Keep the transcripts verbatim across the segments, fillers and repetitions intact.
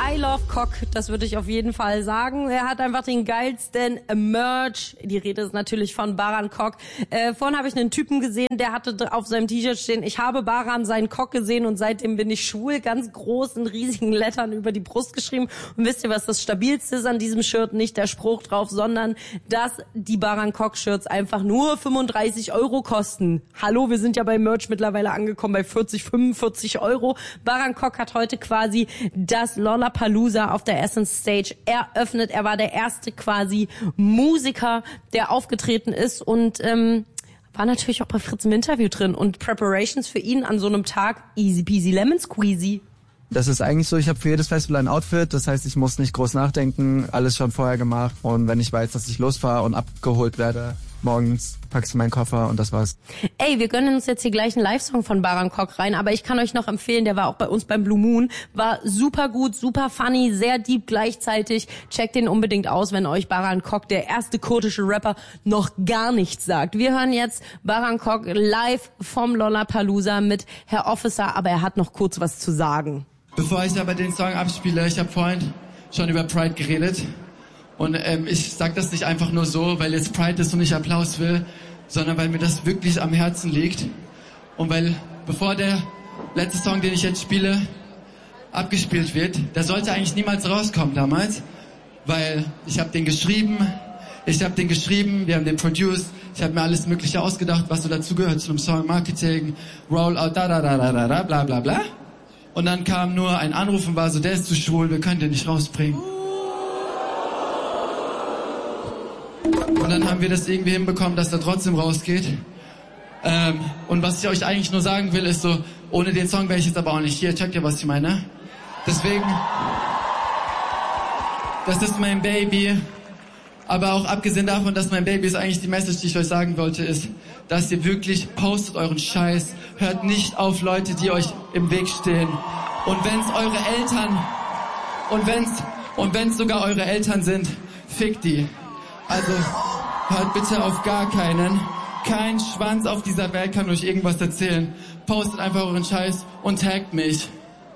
I love Cock, das würde ich auf jeden Fall sagen. Er hat einfach den geilsten Merch. Die Rede ist natürlich von Baran Cock. Äh, vorhin habe ich einen Typen gesehen, der hatte auf seinem T-Shirt stehen, ich habe Baran seinen Cock gesehen und seitdem bin ich schwul. Ganz großen, riesigen Lettern über die Brust geschrieben. Und wisst ihr, was das Stabilste ist an diesem Shirt? Nicht der Spruch drauf, sondern dass die Baran Cock Shirts einfach nur fünfunddreißig Euro kosten. Hallo, wir sind ja bei Merch mittlerweile angekommen bei vierzig, fünfundvierzig Euro. Baran Cock hat heute quasi das Lollapalooza auf der Essence Stage eröffnet. Er war der erste quasi Musiker, der aufgetreten ist und ähm, war natürlich auch bei Fritz im Interview drin. Und Preparations für ihn an so einem Tag, easy peasy lemon squeezy. Das ist eigentlich so, ich habe für jedes Festival ein Outfit, das heißt, ich muss nicht groß nachdenken, alles schon vorher gemacht. Und wenn ich weiß, dass ich losfahre und abgeholt werde, morgens packst du meinen Koffer und das war's. Ey, wir gönnen uns jetzt hier gleich einen Live-Song von Baran Cock rein, aber ich kann euch noch empfehlen, der war auch bei uns beim Blue Moon, war super gut, super funny, sehr deep gleichzeitig. Checkt den unbedingt aus, wenn euch Baran Cock, der erste kurdische Rapper, noch gar nichts sagt. Wir hören jetzt Baran Cock live vom Lollapalooza mit Herr Officer, aber er hat noch kurz was zu sagen. Bevor ich aber den Song abspiele, ich habe vorhin schon über Pride geredet. Und ähm, ich sag das nicht einfach nur so, weil jetzt Pride ist und ich Applaus will, sondern weil mir das wirklich am Herzen liegt. Und weil, bevor der letzte Song, den ich jetzt spiele, abgespielt wird, der sollte eigentlich niemals rauskommen damals, weil ich habe den geschrieben, ich habe den geschrieben, wir haben den produced, ich habe mir alles Mögliche ausgedacht, was so dazugehört zu einem Song, Marketing, Rollout, da da da da da da, bla bla bla. Und dann kam nur ein Anruf und war so, der ist zu schwul, wir können den nicht rausbringen. Und dann haben wir das irgendwie hinbekommen, dass er trotzdem rausgeht. Ähm, und was ich euch eigentlich nur sagen will, ist so, ohne den Song wäre ich jetzt aber auch nicht hier. Checkt ihr, was ich meine? Deswegen, das ist mein Baby. Aber auch abgesehen davon, dass mein Baby ist, eigentlich die Message, die ich euch sagen wollte, ist, dass ihr wirklich postet euren Scheiß. Hört nicht auf Leute, die euch im Weg stehen. Und wenn's eure Eltern, und wenn's, und wenn's sogar eure Eltern sind, fickt die. Also, hört bitte auf gar keinen. Kein Schwanz auf dieser Welt kann euch irgendwas erzählen. Postet einfach euren Scheiß und taggt mich.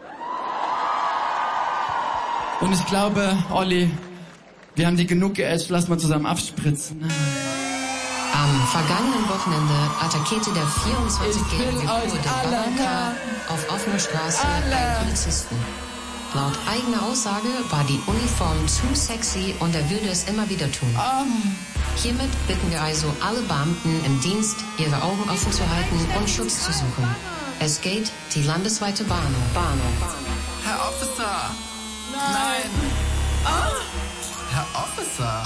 Und ich glaube, Olli, wir haben die genug geätscht, lass mal zusammen abspritzen. Am vergangenen Wochenende attackierte der vierundzwanzigjährige Kurde Baran Cock auf offener Straße einen Polizisten. Laut eigener Aussage war die Uniform zu sexy und er würde es immer wieder tun. Hiermit bitten wir also alle Beamten im Dienst, ihre Augen offen zu halten und Schutz zu suchen. Es geht die landesweite Warnung. Warnung. Herr Officer! Nein! Nein. Oh. Herr Officer!